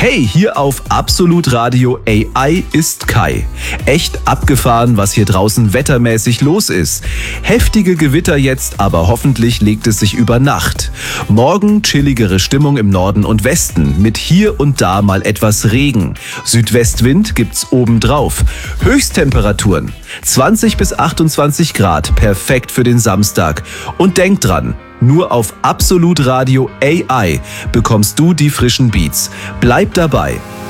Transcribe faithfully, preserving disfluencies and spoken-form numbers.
Hey, hier auf Absolut Radio A I ist Kai. Echt abgefahren, was hier draußen wettermäßig los ist. Heftige Gewitter jetzt, aber hoffentlich legt es sich über Nacht. Morgen chilligere Stimmung im Norden und Westen, mit hier und da mal etwas Regen. Südwestwind gibt's obendrauf. Höchsttemperaturen zwanzig bis achtundzwanzig Grad, perfekt für den Samstag. Und denk dran, nur auf Absolut Radio A I bekommst du die frischen Beats. Bleib dabei.